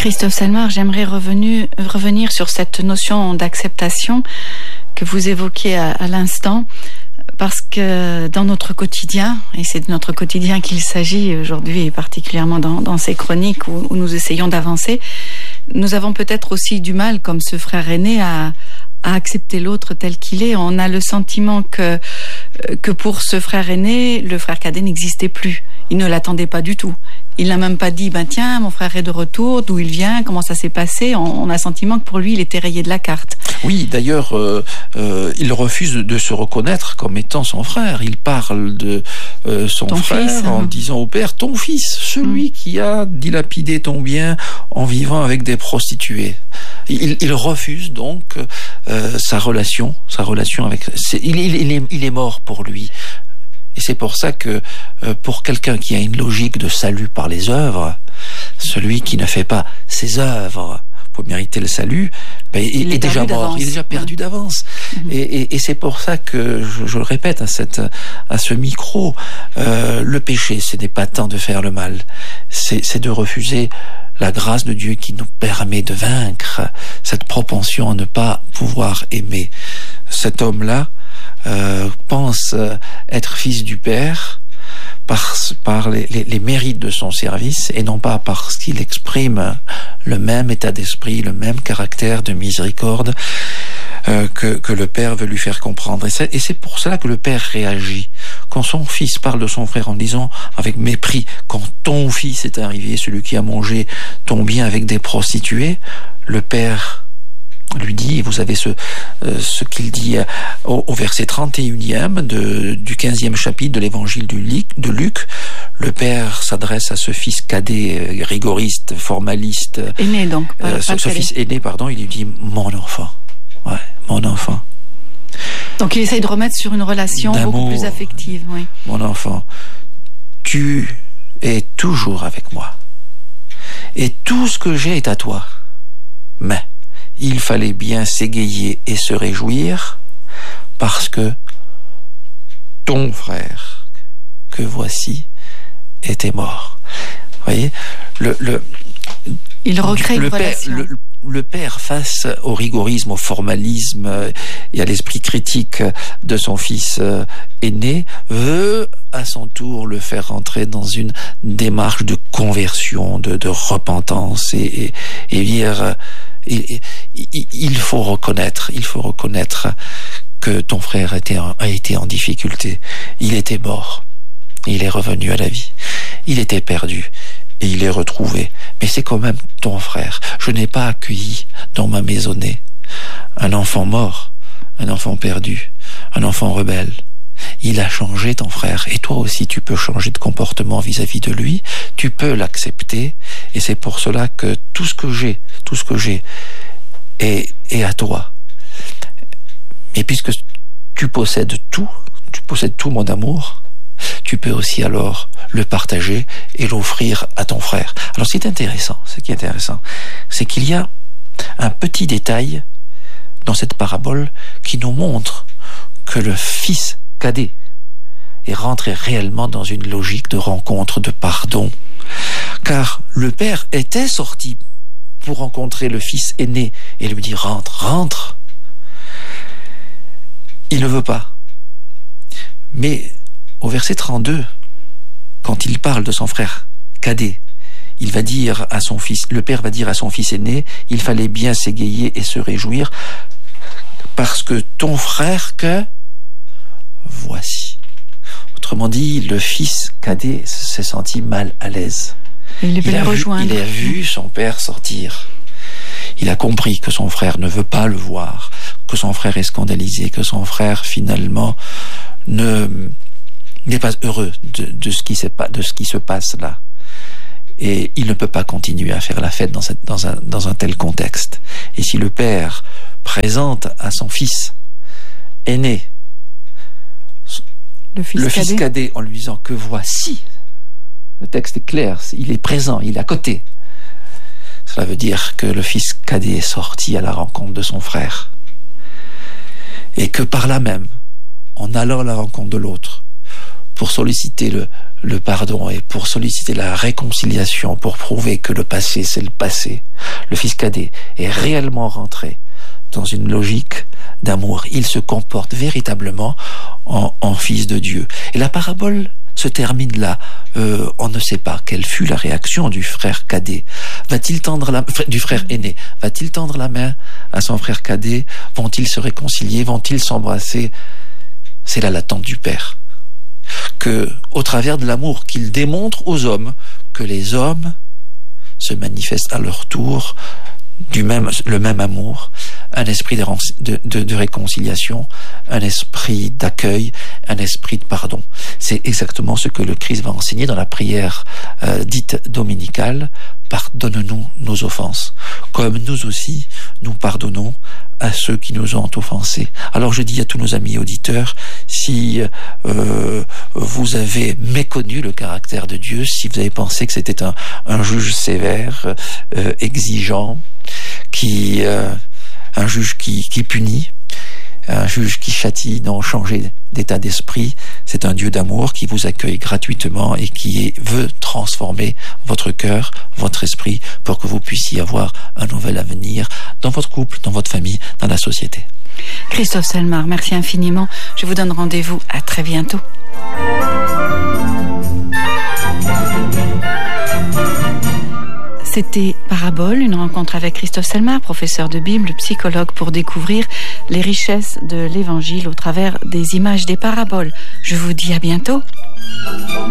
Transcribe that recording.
Christophe Salmar, j'aimerais revenir sur cette notion d'acceptation que vous évoquiez à l'instant, parce que dans notre quotidien, et c'est de notre quotidien qu'il s'agit aujourd'hui, et particulièrement dans ces chroniques où nous essayons d'avancer, nous avons peut-être aussi du mal, comme ce frère aîné, à accepter l'autre tel qu'il est. On a le sentiment que pour ce frère aîné, le frère cadet n'existait plus. Il ne l'attendait pas du tout. Il n'a même pas dit, tiens, mon frère est de retour, d'où il vient, comment ça s'est passé. On a le sentiment que pour lui, il était rayé de la carte. Oui, d'ailleurs, il refuse de se reconnaître comme étant son frère. Il parle de son frère fils, en disant au père, ton fils, celui qui a dilapidé ton bien en vivant avec des prostituées. Il refuse donc sa relation avec... Il est mort pour lui. Et c'est pour ça que pour quelqu'un qui a une logique de salut par les œuvres, celui qui ne fait pas ses œuvres pour mériter le salut, il est déjà mort, il est déjà perdu d'avance. Et c'est pour ça que, je le répète à ce micro, le péché, ce n'est pas tant de faire le mal, c'est de refuser la grâce de Dieu qui nous permet de vaincre cette propension à ne pas pouvoir aimer. Cet homme-là pense être fils du Père par les mérites de son service et non pas parce qu'il exprime le même état d'esprit, le même caractère de miséricorde que le Père veut lui faire comprendre. Et c'est pour cela que le Père réagit. Quand son fils parle de son frère en disant avec mépris, quand ton fils est arrivé, celui qui a mangé ton bien avec des prostituées, le Père lui dit, vous avez ce qu'il dit au verset 31e du 15e chapitre de l'évangile de Luc. Le père s'adresse à ce fils cadet, rigoriste, formaliste. Aîné donc. Ce fils aîné, pardon, il lui dit, mon enfant. Ouais, mon enfant. Donc il essaye de remettre sur une relation beaucoup plus affective. Oui. Mon enfant, tu es toujours avec moi. Et tout ce que j'ai est à toi. Mais il fallait bien s'égayer et se réjouir parce que ton frère que voici était mort. Vous voyez, il recrée une relation. Le père, face au rigorisme, au formalisme et à l'esprit critique de son fils aîné, veut à son tour le faire rentrer dans une démarche de conversion, de repentance et dire... Il faut reconnaître que ton frère a été en difficulté. Il était mort. Il est revenu à la vie. Il était perdu. Et il est retrouvé. Mais c'est quand même ton frère. Je n'ai pas accueilli dans ma maisonnée un enfant mort, un enfant perdu, un enfant rebelle. Il a changé, ton frère, et toi aussi tu peux changer de comportement vis-à-vis de lui, tu peux l'accepter, et c'est pour cela que tout ce que j'ai est à toi. Et puisque tu possèdes tout mon amour, tu peux aussi alors le partager et l'offrir à ton frère. Alors ce qui est intéressant, c'est qu'il y a un petit détail dans cette parabole qui nous montre que le fils cadet est rentré réellement dans une logique de rencontre, de pardon. Car le père était sorti pour rencontrer le fils aîné et lui dire rentre. Il ne veut pas. Mais au verset 32, quand il parle de son frère cadet, il va dire à son fils, le père va dire à son fils aîné, il fallait bien s'égayer et se réjouir parce que ton frère que voici. Autrement dit, le fils cadet s'est senti mal à l'aise. Il a vu son père sortir. Il a compris que son frère ne veut pas le voir, que son frère est scandalisé, que son frère finalement n'est pas heureux de ce qui se passe là. Et il ne peut pas continuer à faire la fête dans un tel contexte. Et si le père présente à son fils aîné le fils cadet en lui disant que voici, le texte est clair, il est présent, il est à côté. Cela veut dire que le fils cadet est sorti à la rencontre de son frère. Et que par là même, en allant à la rencontre de l'autre, pour solliciter le pardon et pour solliciter la réconciliation, pour prouver que le passé c'est le passé, le fils cadet est réellement rentré dans une logique d'amour. Il se comporte véritablement en fils de Dieu. Et la parabole se termine là. On ne sait pas quelle fut la réaction du frère cadet. Du frère aîné. Va-t-il tendre la main à son frère cadet? Vont-ils se réconcilier? Vont-ils s'embrasser? C'est là l'attente du Père. Que, au travers de l'amour qu'il démontre aux hommes, que les hommes se manifestent à leur tour le même amour, un esprit de réconciliation, un esprit d'accueil, un esprit de pardon. C'est exactement ce que le Christ va enseigner dans la prière dite dominicale. Pardonne-nous nos offenses, comme nous aussi nous pardonnons à ceux qui nous ont offensés. Alors je dis à tous nos amis auditeurs, si vous avez méconnu le caractère de Dieu, si vous avez pensé que c'était un juge sévère, exigeant, un juge qui punit, un juge qui châtie, non, changer d'état d'esprit, c'est un Dieu d'amour qui vous accueille gratuitement et qui veut transformer votre cœur, votre esprit, pour que vous puissiez avoir un nouvel avenir dans votre couple, dans votre famille, dans la société. Christophe Selmar, merci infiniment. Je vous donne rendez-vous à très bientôt. C'était Parabole, une rencontre avec Christophe Selmar, professeur de Bible, psychologue, pour découvrir les richesses de l'Évangile au travers des images des paraboles. Je vous dis à bientôt.